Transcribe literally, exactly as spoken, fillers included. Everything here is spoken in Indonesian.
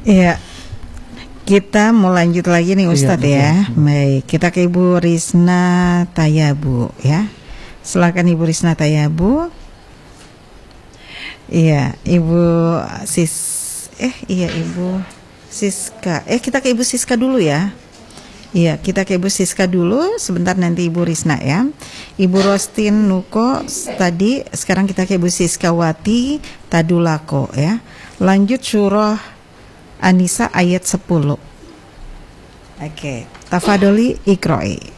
Iya, kita mau lanjut lagi nih Ustadz iya, ya. Baik, kita ke Ibu Risna Tayabu ya. Silakan Ibu Risna Tayabu. Iya, Ibu Sis, eh iya Ibu Siska. Eh kita ke Ibu Siska dulu ya. Iya, kita ke Ibu Siska dulu. Sebentar nanti Ibu Risna ya. Ibu Rostin Nuko tadi. Sekarang kita ke Ibu Siska Wati Tadulako ya. Lanjut surah An-Nisa ayat sepuluh. Oke, tafadoli ikroi.